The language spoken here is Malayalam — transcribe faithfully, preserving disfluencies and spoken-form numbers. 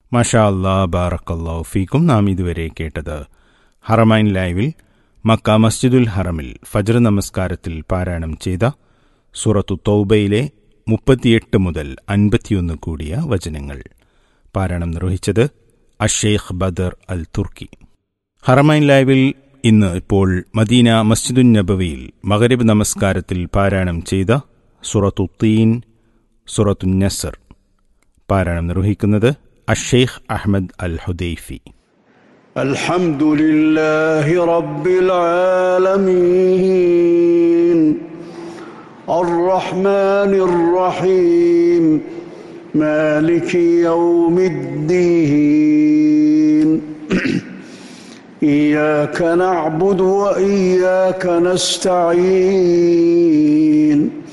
മാഷാ അല്ലാ, ബാറക്കല്ലാഹു ഫീക്കും. നാം ഇതുവരെ കേട്ടത് ഹറമൈൻ ലൈവിൽ മക്ക മസ്ജിദുൽ ഹറമിൽ ഫജ്ർ നമസ്കാരത്തിൽ പാരായണം ചെയ്ത സൂറത്തു തൗബയിലെ മുപ്പത്തിയെട്ട് മുതൽ അൻപത്തിയൊന്ന് കൂടിയ വചനങ്ങൾ. പാരായണം നിർവഹിച്ചത് അഷേഖ് ബദർ അൽ തുർക്കി. ഹറമൈൻ ലൈവിൽ ഇന്ന് ഇപ്പോൾ മദീന മസ്ജിദുൻ നബവിയിൽ മഗ്രിബ് നമസ്കാരത്തിൽ പാരായണം ചെയ്ത സൂറത്തു തീൻ, സൂറത്തു നസ്ർ. പാരായണം നിർവഹിക്കുന്നത് അഷേഖ് അഹ്മദ് അൽ ഹുദൈഫി. അൽഹംദുലില്ലാഹി റബ്ബിൽ ആലമീൻ അർറഹ്മാനിർ റഹീം മാലികി യൗമിദ്ദീൻ ഇയ്യാക നഅ്ബുദു വ ഇയ്യാക നസ്തഈൻ